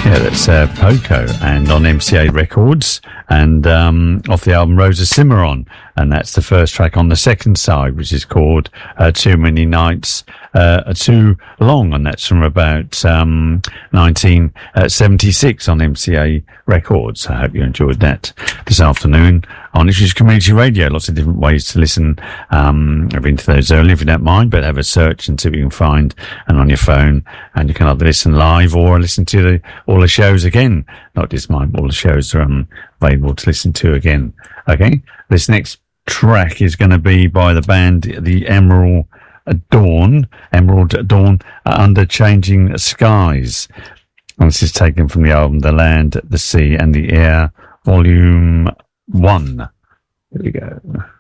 Yeah, that's Poco, and on MCA Records, and off the album Rosa Cimarron, and that's the first track on the second side, which is called Too Many Nights Are Too Long, and that's from about 1976 on MCA Records. I hope you enjoyed that this afternoon on Issues Community Radio. Lots of different ways to listen. I've been to those earlier if you don't mind, but have a search and see what you can find, and on your phone, and you can either listen live or listen to all the shows again. Not just mine, but all the shows are available to listen to again. Okay, this next track is going to be by the band the Emerald Dawn, Under Changing Skies. And this is taken from the album The Land, the Sea and the Air, Volume 1. Here we go.